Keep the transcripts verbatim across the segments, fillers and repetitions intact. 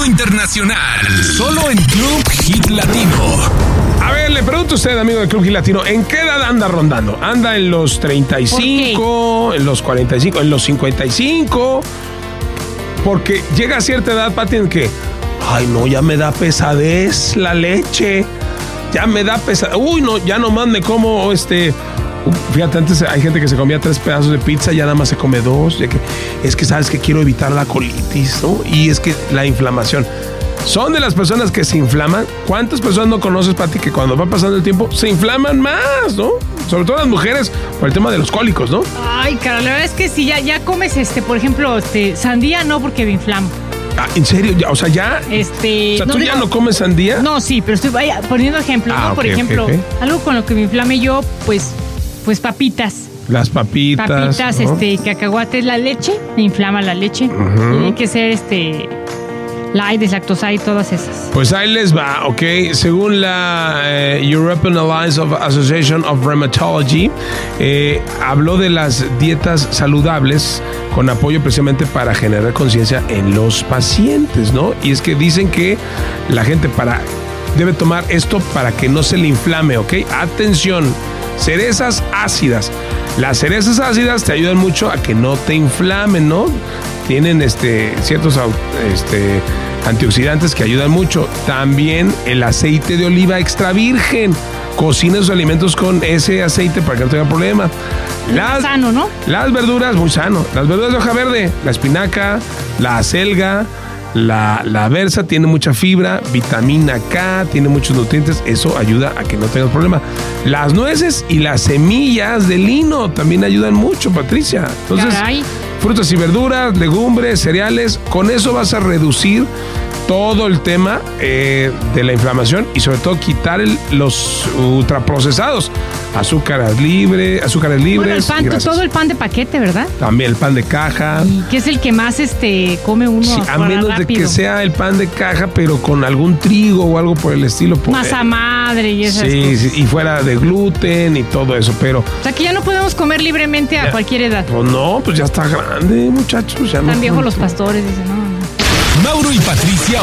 Radio Internacional, solo en Club Hit Latino. A ver, le pregunto a usted, amigo de Club Hit Latino, ¿en qué edad anda rondando? ¿Anda en los treinta y cinco, en los cuarenta y cinco, en los cincuenta y cinco? Porque llega a cierta edad, Pati, en que, ay, no, ya me da pesadez la leche. Ya me da pesadez. Uy, no, ya nomás me como este... Fíjate, antes hay gente que se comía tres pedazos de pizza, ya nada más se come dos. Ya que, es que sabes que quiero evitar la colitis, ¿no? Y es que la inflamación. Son de las personas que se inflaman. ¿Cuántas personas no conoces, Pati, que cuando va pasando el tiempo se inflaman más, ¿no? Sobre todo las mujeres por el tema de los cólicos, ¿no? Ay, cara, la verdad es que si ya, ya comes, este, por ejemplo, este, sandía, no, porque me inflamo. Ah, ¿en serio? Ya, o sea, ya... Este, o sea, no ¿tú digo, ya no comes sandía? No, sí, pero estoy vaya, poniendo ejemplo, Ah, ¿no? Por ok, ejemplo, ok, ok. algo con lo que me inflame yo, pues, pues papitas. Las papitas. Papitas, ¿no? este, cacahuates, la leche, me inflama la leche. Ujú. Tiene que ser, este, light, deslactosada y todas esas. Pues ahí les va, ¿ok? Según la eh, European Alliance of Association of Rheumatology, eh, habló de las dietas saludables con apoyo precisamente para generar conciencia en los pacientes, ¿no? Y es que dicen que la gente para debe tomar esto para que no se le inflame, ¿ok? Atención, cerezas ácidas. Las cerezas ácidas te ayudan mucho a que no te inflamen, ¿no? Tienen este, ciertos este, antioxidantes que ayudan mucho. También el aceite de oliva extra virgen. Cocina sus alimentos con ese aceite para que no tenga problema. Las, sano, ¿no? Las verduras, muy sano. Las verduras de hoja verde, la espinaca, la acelga, la, la berza, tiene mucha fibra, vitamina K, tiene muchos nutrientes. Eso ayuda a que no tengas problema. Las nueces y las semillas de lino también ayudan mucho, Patricia. Entonces, Caray. frutas y verduras, legumbres, cereales, con eso vas a reducir todo el tema eh, de la inflamación y sobre todo quitar el, los ultraprocesados, azúcares libres, azúcares libres. Bueno, el pan, todo el pan de paquete, ¿verdad? También el pan de caja. Y que es el que más este come uno. Sí, a para menos rápido. de que sea el pan de caja, pero con algún trigo o algo por el estilo. Por Masa madre y esas sí, cosas. sí, y fuera de gluten y todo eso, pero... O sea, que ya no podemos comer libremente a Ya. cualquier edad. Pues no, pues ya está grande, muchachos. Ya Están no, viejos los pastores, dicen, no, no. Mauro y Patricia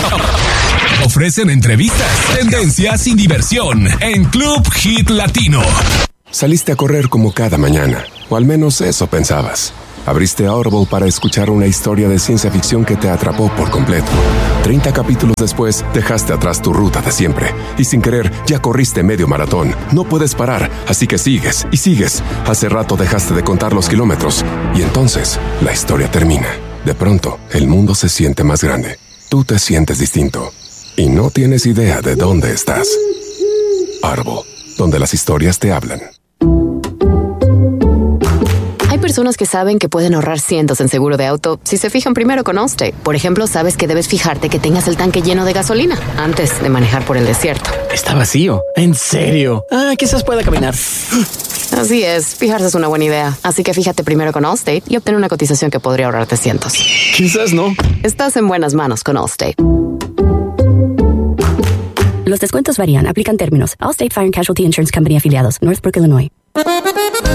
ofrecen entrevistas, tendencias y diversión en Club Hit Latino. Saliste a correr como cada mañana, o al menos eso pensabas. Abriste Audible para escuchar una historia de ciencia ficción que te atrapó por completo. treinta capítulos después, dejaste atrás tu ruta de siempre. Y sin querer, ya corriste medio maratón. No puedes parar, así que sigues y sigues. Hace rato dejaste de contar los kilómetros. Y entonces, la historia termina. De pronto, el mundo se siente más grande. Tú te sientes distinto. Y no tienes idea de dónde estás. Audible, donde las historias te hablan. Hay personas que saben que pueden ahorrar cientos en seguro de auto si se fijan primero con Allstate. Por ejemplo, sabes que debes fijarte que tengas el tanque lleno de gasolina antes de manejar por el desierto. Está vacío. ¿En serio? Ah, quizás pueda caminar. Así es, fijarse es una buena idea. Así que fíjate primero con Allstate y obtén una cotización que podría ahorrarte cientos. Quizás no. Estás en buenas manos con Allstate. Los descuentos varían. Aplican términos. Allstate Fire and Casualty Insurance Company afiliados. Northbrook, Illinois.